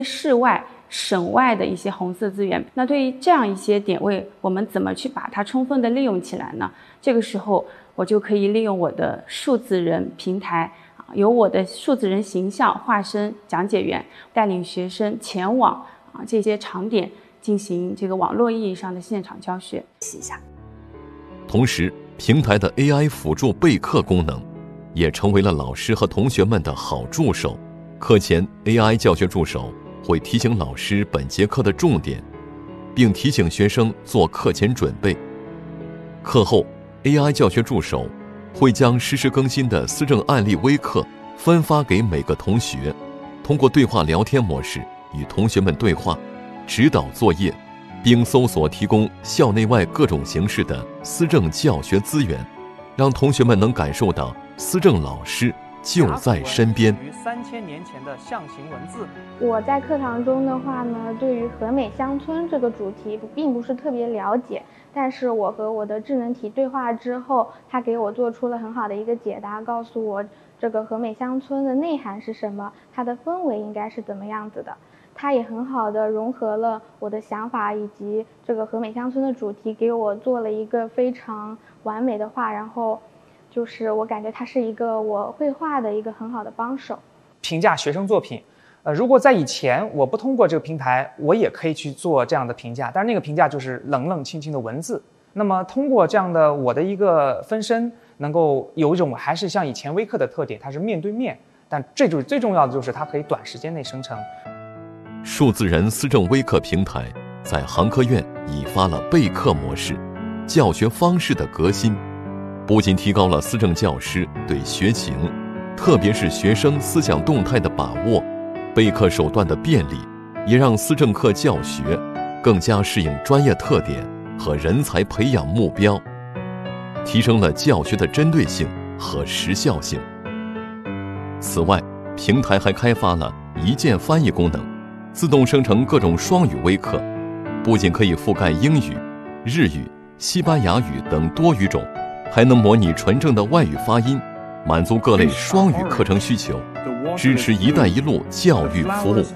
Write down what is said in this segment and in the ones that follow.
市外、省外的一些红色资源。那对于这样一些点位，我们怎么去把它充分的利用起来呢？这个时候我就可以利用我的数字人平台，由我的数字人形象化身讲解员，带领学生前往这些场点进行这个网络意义上的现场教学。 同时，平台的 AI 辅助备课功能也成为了老师和同学们的好助手。课前 AI 教学助手会提醒老师本节课的重点，并提醒学生做课前准备。课后 AI 教学助手会将实时更新的思政案例微课分发给每个同学，通过对话聊天模式与同学们对话，指导作业，并搜索提供校内外各种形式的思政教学资源，让同学们能感受到思政老师就在身边。 于3000年前的象形文字。 我在课堂中的话呢，对于和美乡村这个主题并不是特别了解，但是我和我的智能体对话之后，他给我做出了很好的一个解答，告诉我这个和美乡村的内涵是什么，它的氛围应该是怎么样子的。它也很好的融合了我的想法以及这个和美乡村的主题，给我做了一个非常完美的画，然后就是我感觉它是一个我绘画的一个很好的帮手。 评价学生作品，如果在以前我不通过这个平台，我也可以去做这样的评价，但是那个评价就是冷冷清清的文字。那么通过这样的我的一个分身，能够有一种还是像以前微课的特点，它是面对面，但这就是最重要的，就是它可以短时间内生成。 数字人思政微课平台在杭科院引发了备课模式、教学方式的革新，不仅提高了思政教师对学情，特别是学生思想动态的把握，备课手段的便利，也让思政课教学更加适应专业特点和人才培养目标，提升了教学的针对性和时效性。此外，平台还开发了一键翻译功能，自动生成各种双语微课，不仅可以覆盖英语、日语、西班牙语等多语种，还能模拟纯正的外语发音，满足各类双语课程需求，支持“一带一路”教育服务。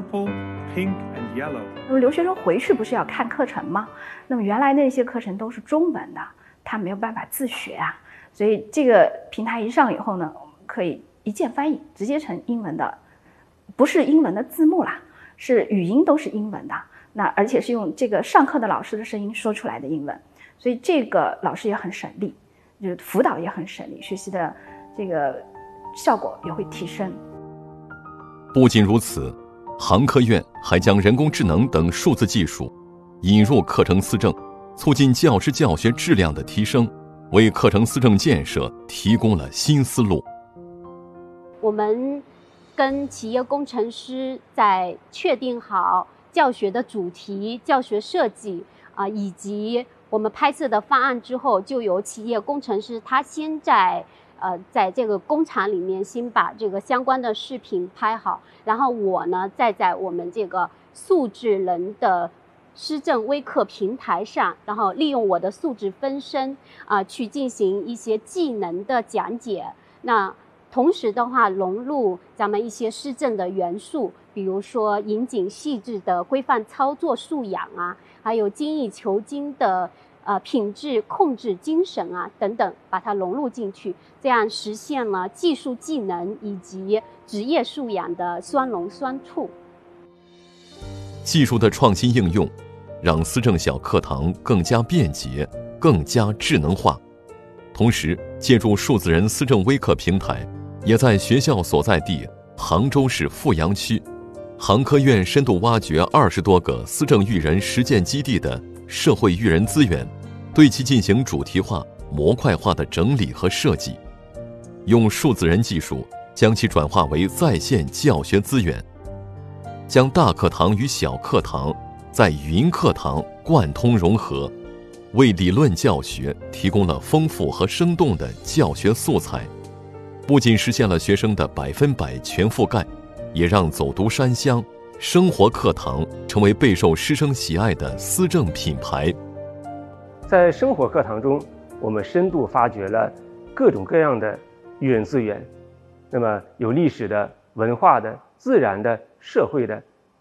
那么留学生回去不是要看课程吗？那么原来那些课程都是中文的，他没有办法自学啊，所以这个平台一上以后呢，我们可以一键翻译，直接成英文的，不是英文的字幕啦，是语音都是英文的，那而且是用这个上课的老师的声音说出来的英文，所以这个老师也很省力，就是辅导也很省力，学习的这个效果也会提升。 不仅如此，杭科院还将人工智能等数字技术引入课程思政，促进教师教学质量的提升，为课程思政建设提供了新思路。 我们跟企业工程师在确定好教学的主题、教学设计以及我们拍摄的方案之后，就由企业工程师他先在这个工厂里面先把这个相关的视频拍好，然后我呢再在我们这个数字人的思政微课平台上，然后利用我的数字分身去进行一些技能的讲解。那同时的话，融入咱们一些思政的元素，比如说严谨细致的规范操作素养还有精益求精的品质控制精神等等，把它融入进去，这样实现了技术技能以及职业素养的双融双促。 技术的创新应用，让思政小课堂更加便捷、更加智能化。同时，借助数字人思政微课平台，也在学校所在地杭州市富阳区，杭科院深度挖掘20多个思政育人实践基地的社会育人资源，对其进行主题化、模块化的整理和设计，用数字人技术将其转化为在线教学资源，将大课堂与小课堂在云课堂贯通融合，为理论教学提供了丰富和生动的教学素材，不仅实现了学生的100%全覆盖，也让走读山乡、生活课堂成为备受师生喜爱的思政品牌。 在生活课堂中，我们深度发掘了各种各样的育人资源，那么有历史的、文化的、自然的、社会的，